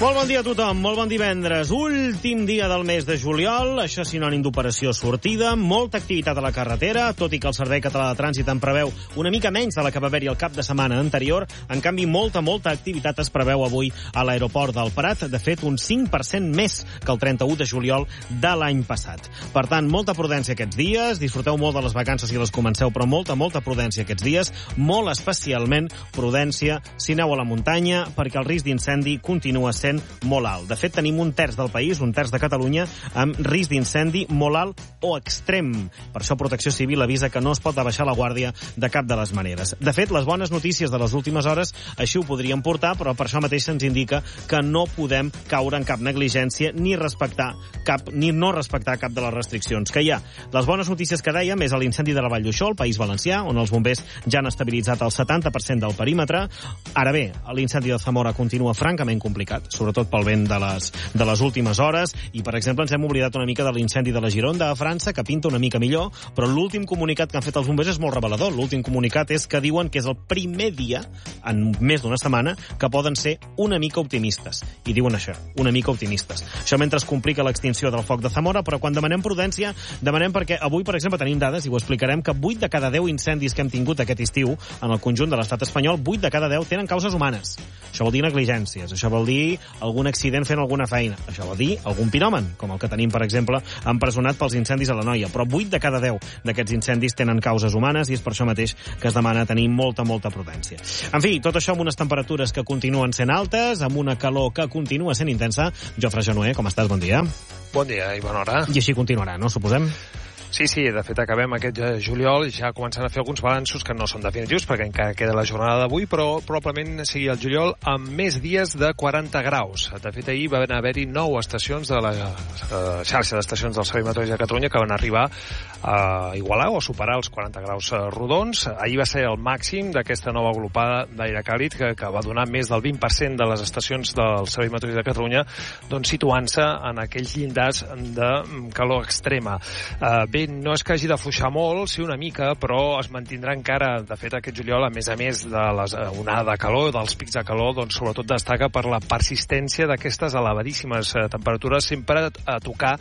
Molt bon dia a tothom, molt bon divendres. Últim dia del mes de juliol, això és sinònim d'operació sortida, molta activitat a la carretera, tot i que el Servei Català de Trànsit en preveu una mica menys de la que va haver-hi el cap de setmana anterior. En canvi, molta activitat es preveu avui a l'aeroport del Prat, de fet, un 5% més que el 31 de juliol de l'any passat. Per tant, molta prudència aquests dies, disfruteu molt de les vacances si les comenceu, però molta prudència aquests dies, molt especialment prudència si aneu a la muntanya, perquè el risc d'incendi continua sent molt alt. De fet, tenim un terç del país, un terç de Catalunya, amb risc d'incendi molt alt o extrem. Per això Protecció Civil avisa que no es pot abaixar la guàrdia de cap de les maneres. De fet, les bones notícies de les últimes hores així ho podrien portar, però per això mateix se'ns indica que no podem caure en cap negligència ni no respectar cap de les restriccions que hi ha. Les bones notícies que dèiem és l'incendi de la Vall d'Uixó, al País Valencià, on els bombers ja han estabilitzat el 70% del perímetre. Ara bé, l'incendi de Zamora continua francament complicat, sobretot pel vent de les últimes hores, i, per exemple, ens hem oblidat una mica de l'incendi de la Gironda a França, que pinta una mica millor, però l'últim comunicat que han fet els bombers és molt revelador. L'últim comunicat és que diuen que és el primer dia, en més d'una setmana, que poden ser una mica optimistes. I diuen això, una mica optimistes. Això mentre es complica l'extinció del foc de Zamora, però quan demanem prudència, demanem perquè avui, per exemple, tenim dades, i ho explicarem, que 8 de cada 10 incendis que hem tingut aquest estiu en el conjunt de l'estat espanyol, 8 de cada 10 tenen causes humanes. Això vol dir negligències, això vol dir algun accident fent alguna feina. Això vol dir algun piròman, com el que tenim, per exemple, empresonat pels incendis a l'Anoia. Però 8 de cada 10 d'aquests incendis tenen causes humanes i és per això mateix que es demana tenir molta prudència. En fi, tot això amb unes temperatures que continuen sent altes, amb una calor que continua sent intensa. Jofre Genoé, com estàs? Bon dia. Bon dia i bona hora. I així continuarà, no? Suposem? Sí, de fet acabem aquest juliol ja començant a fer alguns balanços que no són definitius perquè encara queda la jornada d'avui, però probablement sigui el juliol amb més dies de 40 graus. De fet, ahir van haver-hi 9 estacions de la xarxa d'estacions del Servei Meteorològic de Catalunya que van arribar a igualar o a superar els 40 graus rodons. Ahir va ser el màxim d'aquesta nova agrupada d'aire càlid que va donar més del 20% de les estacions del Servei Meteorològic de Catalunya situant-se en aquells llindars de calor extrema. Bé, no és que hagi d'afluixar molt, sí una mica, però es mantindrà encara. De fet, aquest juliol, a més de l'onada de calor, dels pics de calor, doncs sobretot destaca per la persistència d'aquestes elevadíssimes temperatures, sempre a tocar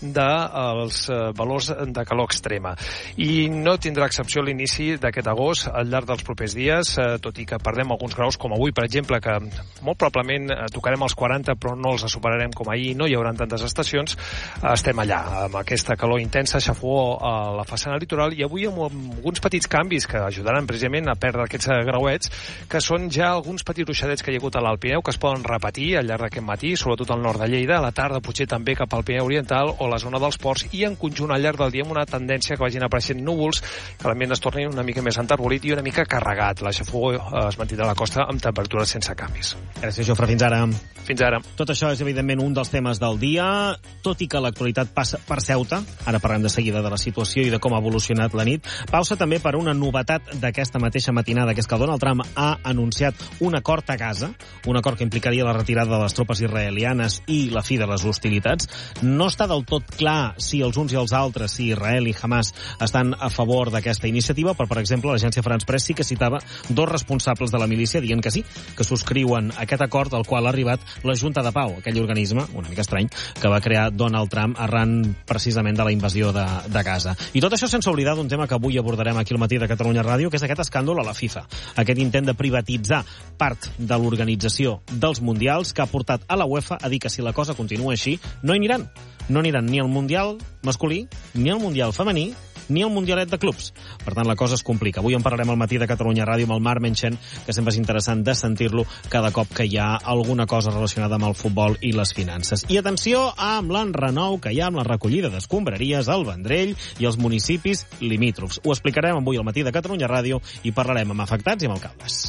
dels valors de calor extrema. I no tindrà excepció l'inici d'aquest agost al llarg dels propers dies, tot i que perdem alguns graus, com avui, per exemple, que molt probablement tocarem els 40, però no els superarem com ahir, no hi haurà tantes estacions. Estem allà, amb aquesta calor intensa, xafogó a la façana litoral, i avui amb alguns petits canvis que ajudaran precisament a perdre aquests grauets, que són ja alguns petits ruixadets que hi ha hagut a l'Alt Pirineu, que es poden repetir al llarg d'aquest matí, sobretot al nord de Lleida, a la tarda potser també cap al Pirineu Oriental o la zona dels ports, i en conjunt al llarg del dia amb una tendència que vagin apareixent núvols, que l'ambient es torni una mica més enterbolit i una mica carregat. La xafogó es mantindrà a la costa amb temperatures sense canvis. Gràcies, Jofre. Fins ara. Fins ara. Tot això és, evidentment, un dels temes del dia, tot i que l'actualitat passa per Ceuta. Ara parlem de seguida de la situació i de com ha evolucionat la nit. Pausa també per una novetat d'aquesta mateixa matinada, que és que Donald Trump ha anunciat un acord a Gaza, un acord que implicaria la retirada de les tropes israelianes i la fi de les hostilitats. No està del tot clar si els uns i els altres, si Israel i Hamas, estan a favor d'aquesta iniciativa, però, per exemple, l'agència France Press sí que citava 2 responsables de la milícia dient que sí, que subscriuen aquest acord al qual ha arribat la Junta de Pau, aquell organisme, una mica estrany, que va crear Donald Trump arran precisament de la invasió de Gaza. I tot això sense oblidar d'un tema que avui abordarem aquí al matí de Catalunya Ràdio, que és aquest escàndol a la FIFA, aquest intent de privatitzar part de l'organització dels Mundials, que ha portat a la UEFA a dir que si la cosa continua així, no hi aniran. No aniran ni al Mundial masculí, ni al Mundial femení, ni el Mundialet de clubs. Per tant, la cosa es complica. Avui en parlarem al matí de Catalunya Ràdio amb el Marc Menchen, que sempre és interessant de sentir-lo cada cop que hi ha alguna cosa relacionada amb el futbol i les finances. I atenció amb l'enrenou que hi ha amb la recollida d'escombraries al Vendrell i els municipis limítrofs. Ho explicarem avui al matí de Catalunya Ràdio i parlarem amb afectats i amb alcaldes.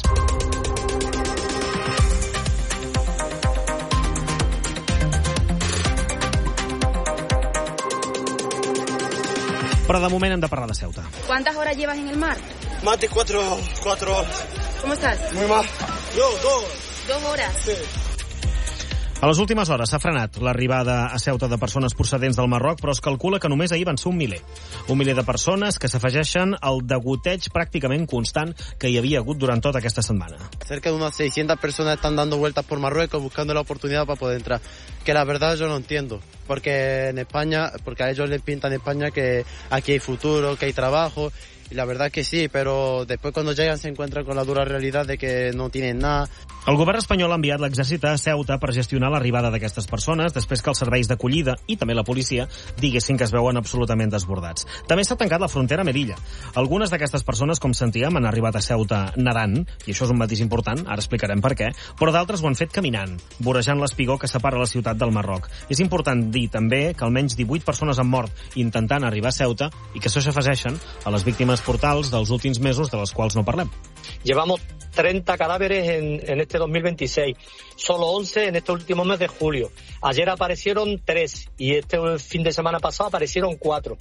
Però de moment hem de parlar de Ceuta. ¿Cuántas horas llevas en el mar? Más de 4 horas. ¿Cómo estás? Muy mal. Yo, 2. 2 horas. Sí. A les últimes hores s'ha frenat l'arribada a Ceuta de persones procedents del Marroc, però es calcula que només ahir van ser 1 miler. 1 miler de persones que s'afegeixen al degoteig pràcticament constant que hi havia hagut durant tota aquesta setmana. Cerca de unas 600 personas están dando vueltas por Marruecos buscando la oportunidad para poder entrar. Que la verdad yo no entiendo. Porque en España, porque a ellos les pintan en España que aquí hay futuro, que hay trabajo. Y la verdad que sí, pero después cuando llegan se encuentran con la dura realidad de que no tienen nada. El govern espanyol ha enviat l'exèrcit a Ceuta per gestionar l'arribada d'aquestes persones després que els serveis d'acollida i també la policia diguessin que es veuen absolutament desbordats. També s'ha tancat la frontera a Melilla. Algunes d'aquestes persones, com sentíem, han arribat a Ceuta nedant, i això és un matís important, ara explicarem per què, però d'altres ho han fet caminant, vorejant l'espigó que separa la ciutat del Marroc. És important dir també que almenys 18 persones han mort intentant arribar a Ceuta i que això s'afegeixen a les víctimes mortals dels últims mesos de les quals no parlem. Llevamos 30 cadáveres en este 2026, solo 11 en este último mes de julio. Ayer aparecieron 3 y este fin de semana pasado aparecieron 4.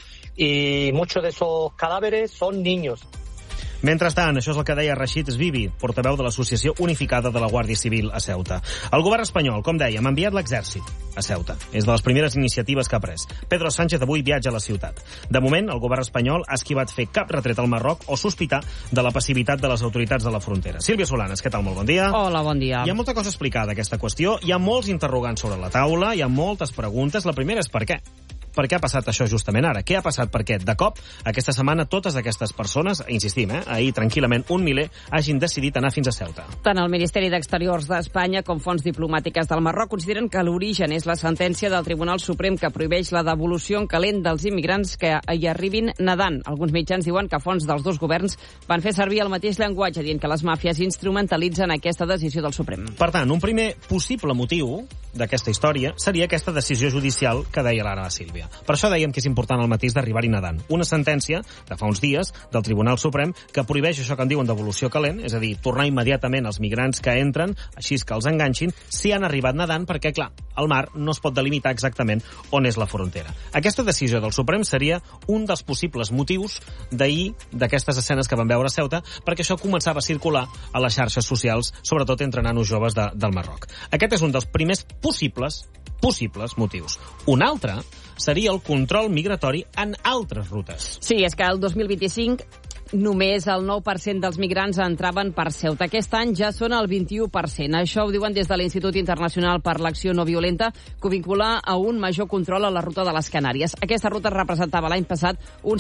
Y muchos de esos cadáveres son niños. Mentrestant, això és el que deia Rachid Sbibi, portaveu de l'Associació Unificada de la Guàrdia Civil a Ceuta. El govern espanyol, com dèiem, ha enviat l'exèrcit a Ceuta. És de les primeres iniciatives que ha pres. Pedro Sánchez avui viatja a la ciutat. De moment, el govern espanyol ha esquivat fer cap retret al Marroc o sospitar de la passivitat de les autoritats de la frontera. Sílvia Solanes, què tal? Molt bon dia. Hola, bon dia. Hi ha molta cosa a explicar d'aquesta qüestió. Hi ha molts interrogants sobre la taula, hi ha moltes preguntes. La primera és per què? Per què ha passat això justament ara? Què ha passat perquè, de cop, aquesta setmana, totes aquestes persones, insistim, ahir tranquil·lament 1 miler, hagin decidit anar fins a Ceuta? Tant el Ministeri d'Exteriors d'Espanya com fonts diplomàtiques del Marroc consideren que l'origen és la sentència del Tribunal Suprem que prohibeix la devolució en calent dels immigrants que hi arribin nedant. Alguns mitjans diuen que fonts dels dos governs van fer servir el mateix llenguatge, dient que les màfies instrumentalitzen aquesta decisió del Suprem. Per tant, un primer possible motiu d'aquesta història seria aquesta decisió judicial que deia l'ara la Sílvia. Per això dèiem que és important el matís d'arribar-hi nedant. Una sentència de fa uns dies del Tribunal Suprem que prohibeix això que en diuen devolució calent, és a dir, tornar immediatament als migrants que entren, així que els enganxin, si han arribat nedant, perquè, clar, el mar no es pot delimitar exactament on és la frontera. Aquesta decisió del Suprem seria un dels possibles motius d'ahir, d'aquestes escenes que vam veure a Ceuta, perquè això començava a circular a les xarxes socials, sobretot entre nanos joves del Marroc. Aquest és un dels primers possibles motius. Un altre seria el control migratori en altres rutes. Sí, és que el 2025 només el 9% dels migrants entraven per Ceuta. Aquest any ja són el 21%. Això ho diuen des de l'Institut Internacional per l'Acció No Violenta, que ho vincula a un major control a la ruta de les Canàries. Aquesta ruta representava l'any passat un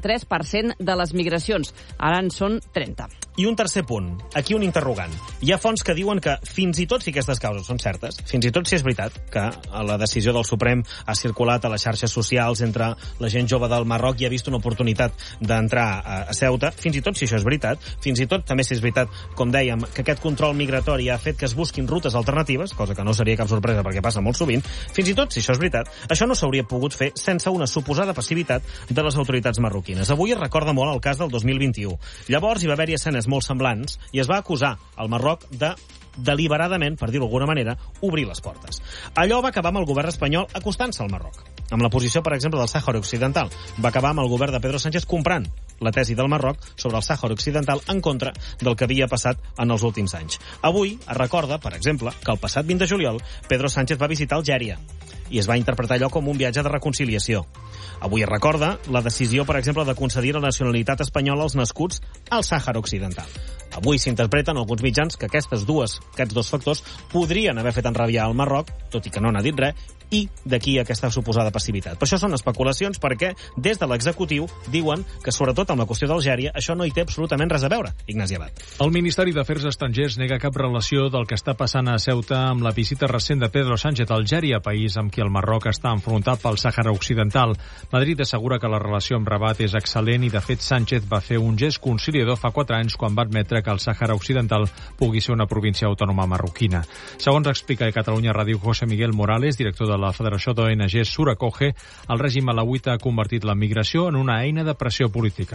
73% de les migracions. Ara en són 30. I un tercer punt, aquí un interrogant. Hi ha fonts que diuen que fins i tot si aquestes causes són certes, fins i tot si és veritat que la decisió del Suprem ha circulat a les xarxes socials entre la gent jove del Marroc i ha vist una oportunitat d'entrar a Ceuta, fins i tot si això és veritat, fins i tot també si és veritat, com dèiem, que aquest control migratori ha fet que es busquin rutes alternatives, cosa que no seria cap sorpresa perquè passa molt sovint, fins i tot si això és veritat, això no s'hauria pogut fer sense una suposada passivitat de les autoritats marroquines. Avui es recorda molt el cas del 2021. Llavors hi va haver-hi escenes molt semblants i es va acusar al Marroc de deliberadament, per dir-ho d'alguna manera, obrir les portes. Allò va acabar amb el govern espanyol acostant-se al Marroc. Amb la posició, per exemple, del Sàhara Occidental. Va acabar amb el govern de Pedro Sánchez comprant la tesi del Marroc sobre el Sàhara Occidental en contra del que havia passat en els últims anys. Avui es recorda, per exemple, que el passat 20 de juliol Pedro Sánchez va visitar Algèria i es va interpretar allò com un viatge de reconciliació. Avui es recorda la decisió, per exemple, de concedir la nacionalitat espanyola als nascuts al Sàhara Occidental. Avui s'interpreten alguns mitjans que aquests dos factors podrien haver fet enrabiar el Marroc, tot i que no n'ha dit res, i d'aquí aquesta suposada passivitat. Per això són especulacions perquè des de l'executiu diuen que sobretot amb la qüestió d'Algèria això no hi té absolutament res a veure. Ignasi Abad. El Ministeri d'Afers Estrangers nega cap relació del que està passant a Ceuta amb la visita recent de Pedro Sánchez a Algèria, país amb qui el Marroc està enfrontat pel Sàhara Occidental. Madrid assegura que la relació amb Rabat és excel·lent i de fet Sánchez va fer un gest conciliador fa 4 anys quan va admetre que el Sàhara Occidental pugui ser una província autònoma marroquina. Segons explica a Catalunya Ràdio José Miguel Morales, director de la Federació d'ONG Suracoge, el règim alauita ha convertit la migració en una eina de pressió política.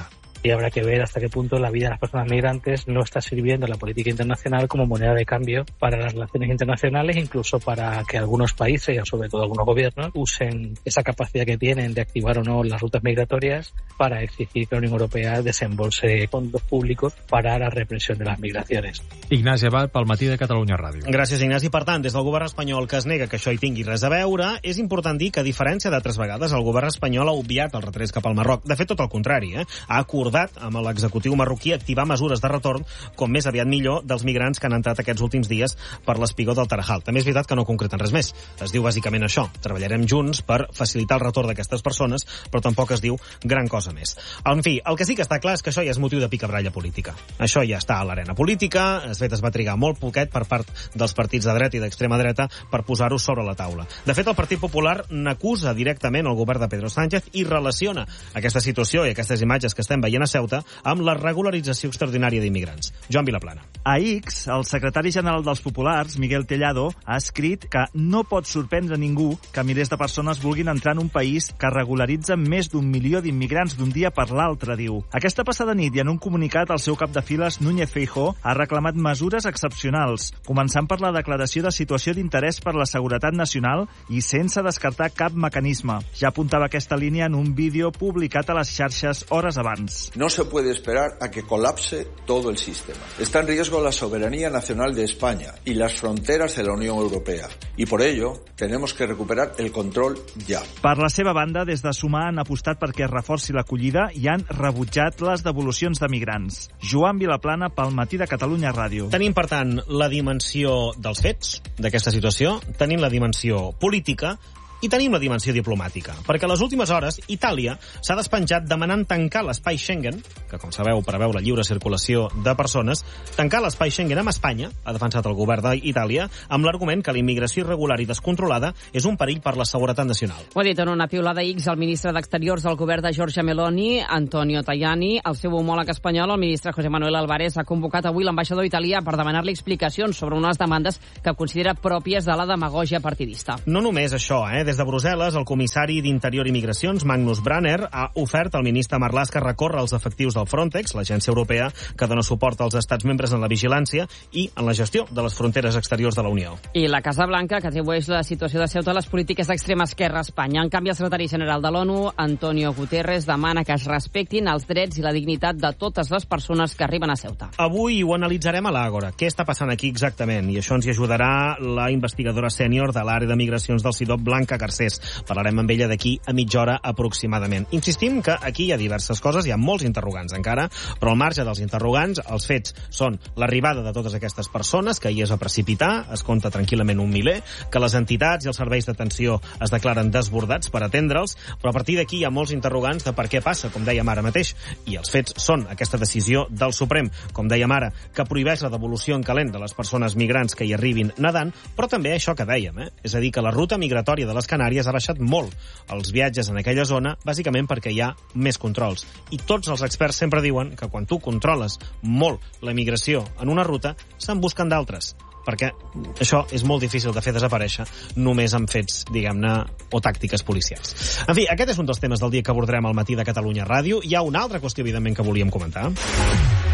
y habrá que ver hasta qué punto la vida de las personas migrantes no está sirviendo a la política internacional como moneda de cambio para las relaciones internacionales, incluso para que algunos países, y sobre todo algunos gobiernos, usen esa capacidad que tienen de activar o no las rutas migratorias para exigir que la Unión Europea desembolse fondos públicos para la represión de las migraciones. Ignasi Abad, pel Matí de Catalunya Ràdio. Gràcies, Ignasi. Per tant, des del govern espanyol, que es nega que això hi tingui res a veure, és important dir que, a diferència d'altres vegades, el govern espanyol ha obviat el retrets cap al Marroc. De fet, tot el contrari, Ha acordat amb l'executiu marroquí activar mesures de retorn, com més aviat millor, dels migrants que han entrat aquests últims dies per l'espigó del Tarajal. També és veritat que no concreten res més. Es diu bàsicament això: treballarem junts per facilitar el retorn d'aquestes persones, però tampoc es diu gran cosa més. En fi, el que sí que està clar és que això ja és motiu de picabralla política. Això ja està a l'arena política. De fet, es va trigar molt poquet per part dels partits de dreta i d'extrema dreta per posar-ho sobre la taula. De fet, el Partit Popular n'acusa directament el govern de Pedro Sánchez i relaciona aquesta situació i aquestes imatges que estem veient a Ceuta amb la regularització extraordinària d'immigrants. Joan Vilaplana. A X, el secretari general dels Populars, Miguel Tellado, ha escrit que no pot sorprendre ningú que milers de persones vulguin entrar en un país que regularitza més d'1 milió d'immigrants d'un dia per l'altre, diu. Aquesta passada nit i en un comunicat, el seu cap de files, Núñez Feijóo, ha reclamat mesures excepcionals, començant per la declaració de situació d'interès per la seguretat nacional i sense descartar cap mecanisme. Ja apuntava aquesta línia en un vídeo publicat a les xarxes hores abans. No se puede esperar a que colapse todo el sistema. Está en riesgo la soberanía nacional de España y las fronteras de la Unión Europea. Y por ello, tenemos que recuperar el control ja. Per la seva banda, des de Sumar han apostat perquè es reforci l'acollida i han rebutjat les devolucions de migrants. Joan Vilaplana, pel Matí de Catalunya Ràdio. Tenim, per tant, la dimensió dels fets d'aquesta situació, tenim la dimensió política i tenim la dimensió diplomàtica, perquè a les últimes hores Itàlia s'ha despenjat demanant tancar l'espai Schengen, que com sabeu preveu la lliure circulació de persones, tancar l'espai Schengen amb Espanya, ha defensat el govern d'Itàlia, amb l'argument que la immigració irregular i descontrolada és un perill per la seguretat nacional. Ho ha dit en una piulada X el ministre d'Exteriors del govern de Giorgia Meloni, Antonio Tajani. El seu homòleg espanyol, el ministre José Manuel Álvarez, ha convocat avui l'ambaixador italià per demanar-li explicacions sobre unes demandes que considera pròpies de la demagògia partidista. No només això, Des de Brussel·les, el comissari d'Interior i Migracions, Magnus Branner, ha ofert al ministre Marlaska recórrer els efectius del Frontex, l'agència europea que dona suport als estats membres en la vigilància i en la gestió de les fronteres exteriors de la Unió. I la Casa Blanca, que atribueix la situació de Ceuta a les polítiques d'extrema esquerra a Espanya. En canvi, el secretari general de l'ONU, Antonio Guterres, demana que es respectin els drets i la dignitat de totes les persones que arriben a Ceuta. Avui ho analitzarem a l'Àgora. Què està passant aquí exactament? I això ens hi ajudarà la investigadora sènior de l'àrea de migracions del CIDOB, Blanca Garcés. Parlarem amb ella d'aquí a mitja hora aproximadament. Insistim que aquí hi ha diverses coses, hi ha molts interrogants encara, però al marge dels interrogants, els fets són l'arribada de totes aquestes persones, que ahir es va precipitar, es compta tranquil·lament 1 miler, que les entitats i els serveis d'atenció es declaren desbordats per atendre'ls, però a partir d'aquí hi ha molts interrogants de per què passa, com dèiem ara mateix, i els fets són aquesta decisió del Suprem, com dèiem ara, que prohibeix la devolució en calent de les persones migrants que hi arribin nedant, però també això que dèiem, és a dir, que la ruta migratòria de les Canàries ha baixat molt els viatges en aquella zona, bàsicament perquè hi ha més controls. I tots els experts sempre diuen que quan tu controles molt la migració en una ruta, se'n busquen d'altres, perquè això és molt difícil de fer desaparèixer només amb fets, diguem-ne, o tàctiques policials. En fi, aquest és un dels temes del dia que abordarem al Matí de Catalunya Ràdio. Hi ha una altra qüestió, evidentment, que volíem comentar.